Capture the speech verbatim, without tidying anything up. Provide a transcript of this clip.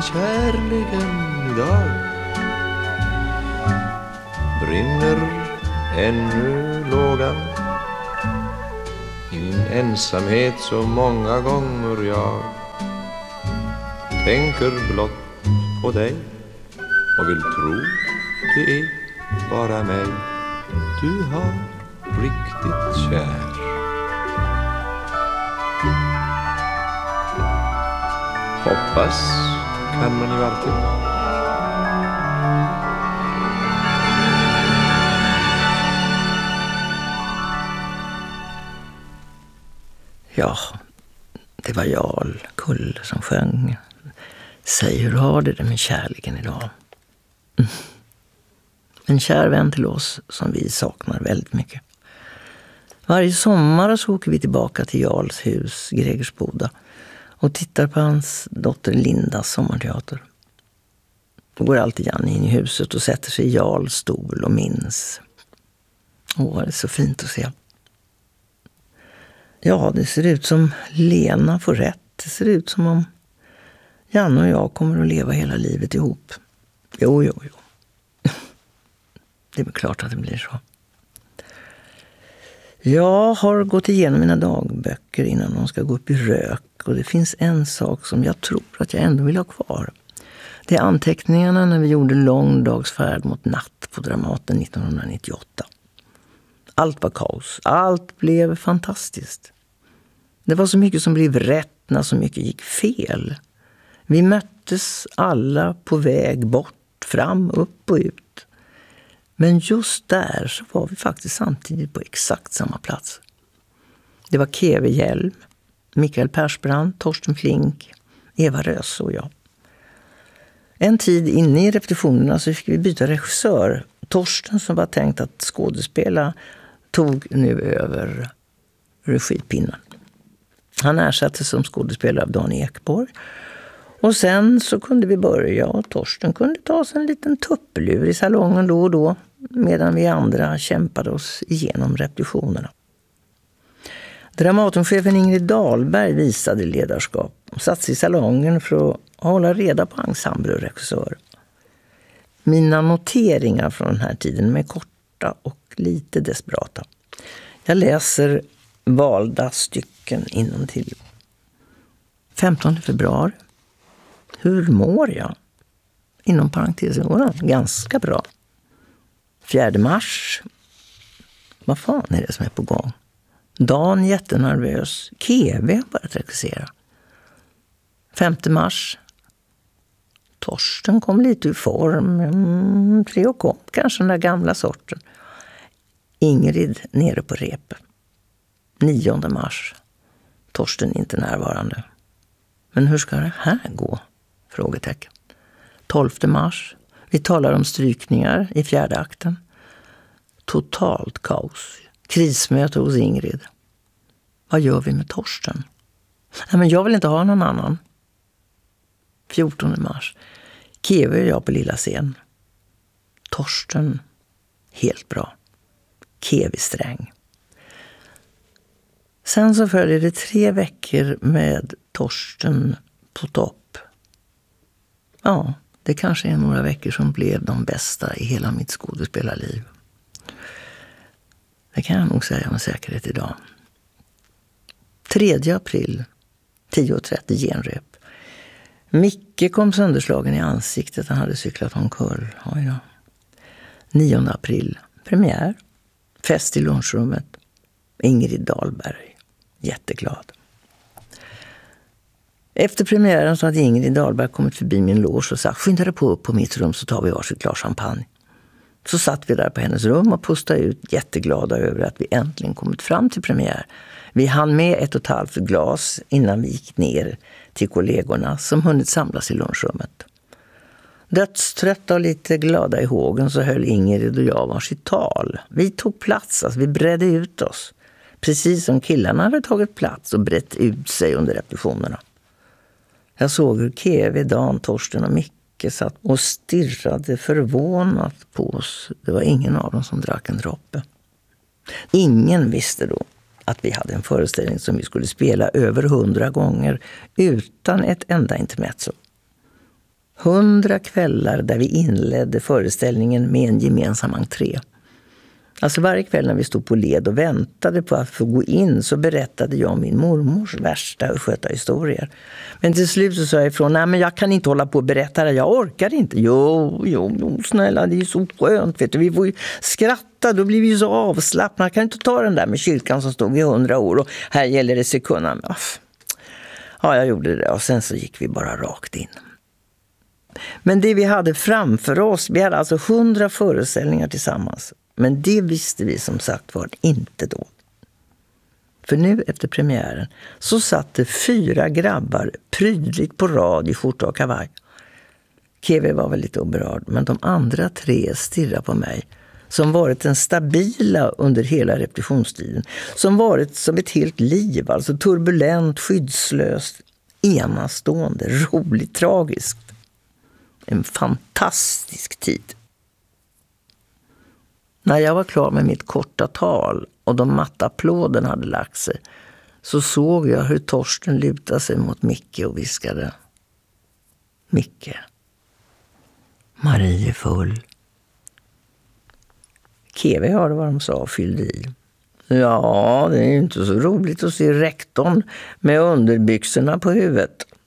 kärleken idag? Brinner ännu lågan i min ensamhet så många gånger jag tänker blott på dig och vill tro det är bara mig du har riktigt kär. Hoppas kan man ju alltid. Ja, det var Jarl Kull som sjöng. Säg hur har det det med kärleken idag? Mm. En kär vän till oss som vi saknar väldigt mycket. Varje sommar så åker vi tillbaka till Jarls hus, Gregersboda, och tittar på hans dotter Lindas sommarteater. Då går alltid Janne in i huset och sätter sig i Jarls stol och minns. Åh, det är så fint att se. Ja, det ser ut som Lena får rätt. Det ser ut som om Janne och jag kommer att leva hela livet ihop. Jo, jo, jo. Det är väl klart att det blir så. Jag har gått igenom mina dagböcker innan de ska gå upp i rök. Och det finns en sak som jag tror att jag ändå vill ha kvar. Det är anteckningarna när vi gjorde lång dagsfärd mot natt på Dramaten nittonhundranittioåtta. Allt var kaos. Allt blev fantastiskt. Det var så mycket som blev rätt när så mycket gick fel. Vi möttes alla på väg bort, fram, upp och ut. Men just där så var vi faktiskt samtidigt på exakt samma plats. Det var Keve Hjelm, Mikael Persbrandt, Torsten Flink, Eva Röse och jag. En tid inne i repetitionerna så fick vi byta regissör. Torsten, som var tänkt att skådespela, tog nu över regipinnen. Han ersattes som skådespelare av Dan Ekborg. Och sen så kunde vi börja och Torsten kunde ta sig en liten tuppelur i salongen då och då medan vi andra kämpade oss igenom repetitionerna. Dramatenchefen Ingrid Dahlberg visade ledarskap och satt sig i salongen för att hålla reda på ensemble och regissör. Mina noteringar från den här tiden är korta och lite desperata. Jag läser valda stycken innantill. femtonde februari. Hur mår jag? Inom parentes, ganska bra. fjärde mars. Vad fan är det som är på gång? Dan jättenervös. Keve har börjat regissera. femte mars. Torsten kom lite ur form. Mm, tre och kom, kanske den där gamla sorten. Ingrid nere på rep. nionde mars. Torsten inte närvarande. Men hur ska det här gå? Frågetecken. tolfte mars. Vi talar om strykningar i fjärde akten. Totalt kaos. Krismöte hos Ingrid. Vad gör vi med Torsten? Nej, men jag vill inte ha någon annan. fjortonde mars. Keve och jag på lilla scen. Torsten helt bra. Keve sträng. Sen så följer det tre veckor med Torsten på topp. Ja, det kanske är några veckor som blev de bästa i hela mitt skådespelarliv. Det kan jag nog säga med säkerhet idag. tredje april, tio och trettio genrep. Micke kom sönderslagen i ansiktet, han hade cyklat omkull. Oj då. nionde april, premiär. Fest i lunchrummet. Ingrid Dahlberg. Jätteglad. Efter premiären så hade Ingrid Dahlberg kommit förbi min loge och sagt: skynda dig på upp på mitt rum så tar vi varsitt glas champagne. Så satt vi där på hennes rum och pustade ut jätteglada över att vi äntligen kommit fram till premiär. Vi hann med ett och ett halvt glas innan vi gick ner till kollegorna som hunnit samlas i lunchrummet. Dödströtta och lite glada i hågen så höll Ingrid och jag varsitt tal. Vi tog plats, alltså vi bredde ut oss. Precis som killarna hade tagit plats och brett ut sig under repetitionerna. Jag såg hur Keve, Dan, Torsten och Micke satt och stirrade förvånat på oss. Det var ingen av dem som drack en droppe. Ingen visste då att vi hade en föreställning som vi skulle spela över hundra gånger utan ett enda intermezzo. Hundra kvällar där vi inledde föreställningen med en gemensam entré. Alltså varje kväll när vi stod på led och väntade på att få gå in så berättade jag min mormors värsta östgötahistorier. Men till slut så sa jag ifrån, nej men jag kan inte hålla på och berätta det, jag orkar inte. Jo, jo, jo snälla, det är så skönt, vet du. Vi får ju skratta, då blir vi ju så avslappnade. Jag kan inte ta den där med kyrkan som stod i hundra år och här gäller det sekunder. Ja, jag gjorde det och sen så gick vi bara rakt in. Men det vi hade framför oss, vi hade alltså hundra föreställningar tillsammans. Men det visste vi som sagt var inte då. För nu efter premiären så satt det fyra grabbar prydligt på rad i skjorta och kavaj. Keve var väl lite oberörd, men de andra tre stirrade på mig som varit den stabila under hela repetitionstiden. Som varit som ett helt liv, alltså turbulent, skyddslöst, enastående, roligt, tragiskt. En fantastisk tid. När jag var klar med mitt korta tal och de matta applåderna hade lagt sig så såg jag hur Torsten lutade sig mot Micke och viskade: Micke, Marie är full. Keve hörde vad de sa och fyllde i. Ja, det är ju inte så roligt att se rektorn med underbyxorna på huvudet.